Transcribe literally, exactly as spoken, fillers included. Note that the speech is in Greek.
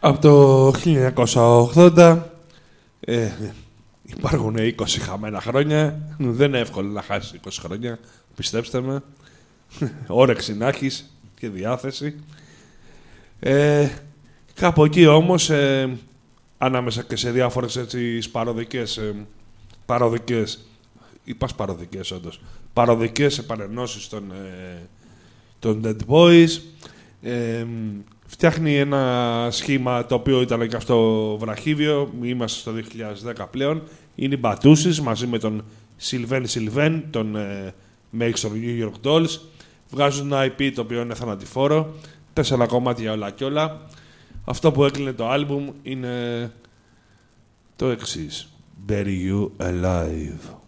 Από το χίλια εννιακόσια ογδόντα ε, υπάρχουν είκοσι χαμένα χρόνια. Δεν είναι εύκολο να χάσεις είκοσι χρόνια, πιστέψτε με. Όρεξη να έχεις και διάθεση. Ε, κάπου εκεί όμως, ε, ανάμεσα και σε διάφορες έτσι σπαροδικές, ε, παροδικές, είπα σπαροδικές όντως, παροδικές επανενώσεις των, ε, των Dead Boys, ε, φτιάχνει ένα σχήμα το οποίο ήταν και αυτό βραχύβιο, είμαστε στο δύο χιλιάδες δέκα πλέον, είναι οι Μπατούσις μαζί με τον Sylvain Sylvain, τον ε, Makes of New York Dolls, βγάζουν ένα άι πι το οποίο είναι θανατηφόρο, τέσσερα κομμάτια όλα και όλα. Αυτό που έκλεινε το άλμπουμ είναι το εξής. Bury You Alive.